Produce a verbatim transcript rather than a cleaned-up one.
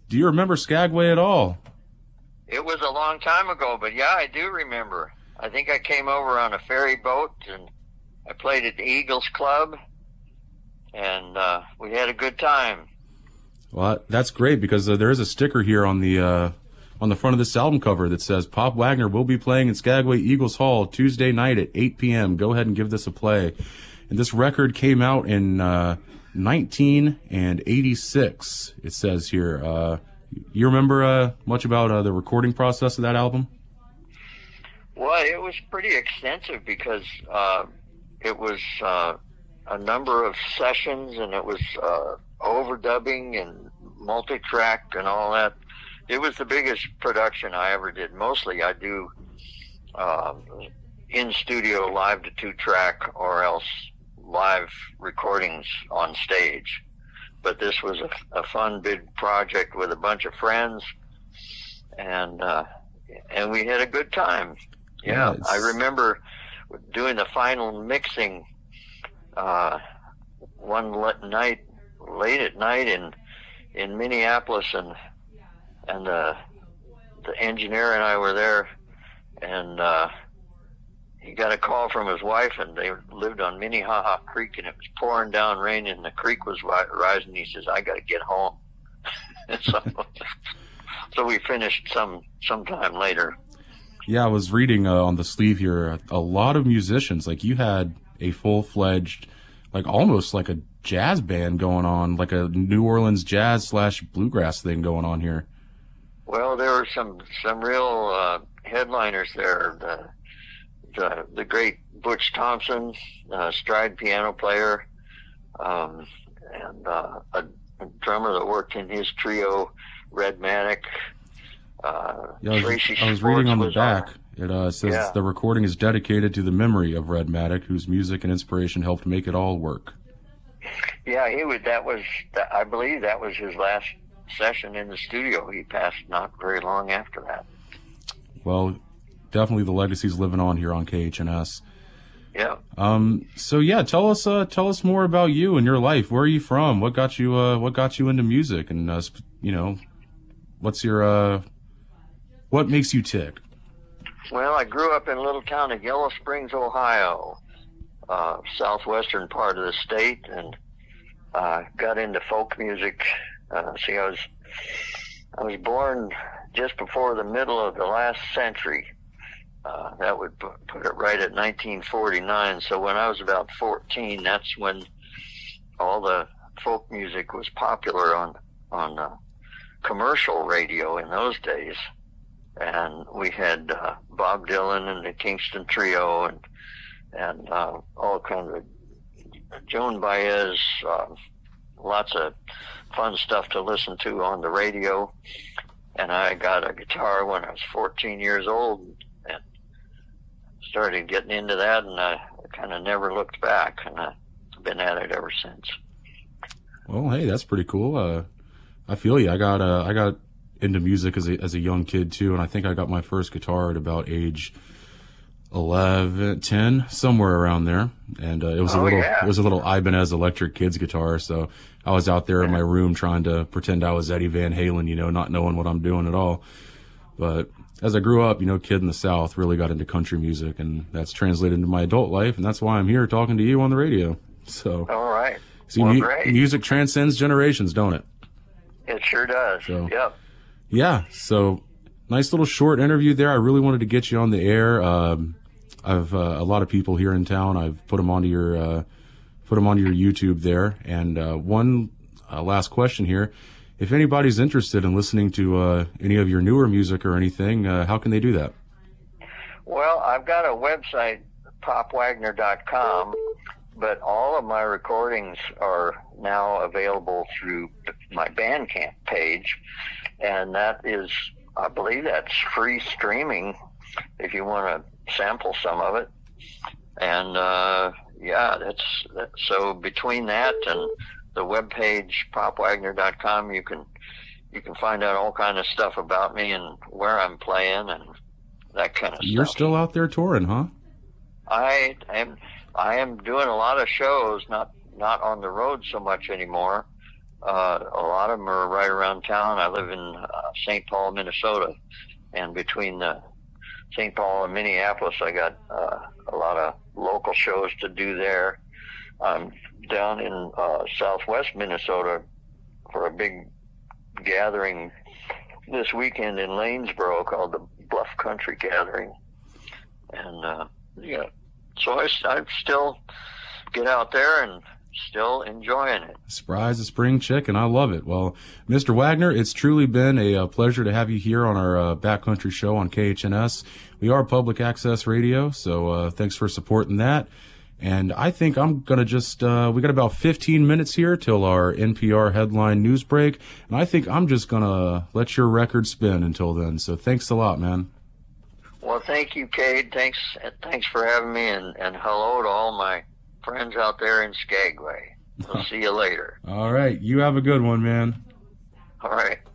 do you remember Skagway at all? It was a long time ago, but yeah, I do remember. I think I came over on a ferry boat, and I played at the Eagles Club, and uh, we had a good time. Well, that's great, because uh, there is a sticker here on the uh, on the front of this album cover that says, Pop Wagner will be playing in Skagway Eagles Hall Tuesday night at eight p.m. Go ahead and give this a play. And this record came out in uh, nineteen eighty-six, it says here. Uh, you remember uh, much about uh, the recording process of that album? Well, it was pretty extensive, because uh, it was uh, a number of sessions, and it was uh, overdubbing and multi-track and all that. It was the biggest production I ever did. Mostly I do um, in-studio live to two-track, or else live recordings on stage. But this was a, a fun big project with a bunch of friends, and uh, and we had a good time. Yeah, yeah, I remember doing the final mixing uh, one le- night, late at night in in Minneapolis, and and uh, the engineer and I were there, and uh, he got a call from his wife, and they lived on Minnehaha Creek, and it was pouring down rain, and the creek was rising. He says, "I got to get home." so, so we finished some sometime later. Yeah, I was reading uh, on the sleeve here, a lot of musicians. Like, you had a full-fledged, like almost like a jazz band going on, like a New Orleans jazz slash bluegrass thing going on here. Well, there were some some real uh, headliners there. The, the the great Butch Thompson, uh, stride piano player, um, and uh, a, a drummer that worked in his trio, Red Manic. Uh, yeah, I was, Tracy I was reading on the back. On. It uh, says yeah. the recording is dedicated to the memory of Red Manic, whose music and inspiration helped make it all work. Yeah, he would. That was, I believe, that was his last session in the studio. He passed not very long after that. Well, definitely the legacy's living on here on K H N S. Yeah. Um. So yeah, tell us, uh, tell us more about you and your life. Where are you from? What got you, uh, what got you into music? And uh, you know, what's your, uh, what makes you tick? Well, I grew up in a little town of Yellow Springs, Ohio, uh, southwestern part of the state, and uh, got into folk music. Uh, see, I was I was born just before the middle of the last century. Uh, that would put it right at nineteen forty-nine. So when I was about fourteen, that's when all the folk music was popular on on uh, commercial radio in those days. And we had uh, Bob Dylan and the Kingston Trio, and and uh, all kinds of Joan Baez, uh, lots of fun stuff to listen to on the radio. And I got a guitar when I was fourteen years old, and started getting into that, and I kind of never looked back, and I've been at it ever since. Well, hey, that's pretty cool. Uh, I feel you. I got uh, I got into music as a as a young kid too, and I think I got my first guitar at about age eleven, ten, somewhere around there. And uh, it was oh, a little yeah. it was a little Ibanez electric kids guitar. So I was out there in my room trying to pretend I was Eddie Van Halen, you know, not knowing what I'm doing at all. But as I grew up, you know, kid in the South, really got into country music, and that's translated into my adult life, and that's why I'm here talking to you on the radio. So all right. See, well, mu- great. music transcends generations, don't it? It sure does. So, yep. Yeah, so nice little short interview there. I really wanted to get you on the air. Um, I've uh, a lot of people here in town. I've put them onto your uh, put them onto your YouTube there. And uh, one uh, last question here: if anybody's interested in listening to uh, any of your newer music or anything, uh, how can they do that? Well, I've got a website, pop wagner dot com, but all of my recordings are now available through my Bandcamp page. And that is, I believe that's free streaming if you want to sample some of it. And, uh, yeah, that's, that, so between that and the webpage, pop wagner dot com, you can, you can find out all kind of stuff about me and where I'm playing and that kind of You're stuff. still out there touring, huh? I am, I am doing a lot of shows, not, not on the road so much anymore. Uh, a lot of them are right around town. I live in uh, Saint Paul, Minnesota, and between the Saint Paul and Minneapolis, I got uh, a lot of local shows to do there. I'm down in uh, southwest Minnesota for a big gathering this weekend in Lanesboro called the Bluff Country Gathering. And, uh, yeah, so I, I still get out there and still enjoying it. Spry as a spring chicken. I love it. Well, Mister Wagner, it's truly been a, a pleasure to have you here on our uh, Backcountry show on K H N S. We are public access radio, so uh, thanks for supporting that. And I think I'm going to just, uh, we got about fifteen minutes here till our N P R headline news break. And I think I'm just going to let your record spin until then. So thanks a lot, man. Well, thank you, Cade. Thanks, thanks for having me, and, and hello to all my friends out there in Skagway. We'll see you later. All right. You have a good one, man. All right.